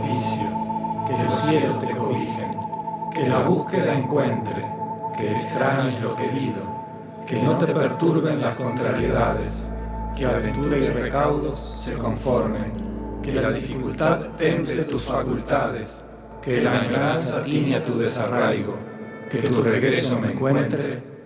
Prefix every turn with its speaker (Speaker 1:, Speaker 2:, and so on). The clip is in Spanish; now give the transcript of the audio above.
Speaker 1: vicio, que los cielos te cobijen, que la búsqueda encuentre, que extrañes lo querido, que no te perturben las contrariedades, que aventura y recaudos se conformen, que la dificultad temple tus facultades, que la añoranza tiña tu desarraigo, que tu regreso me encuentre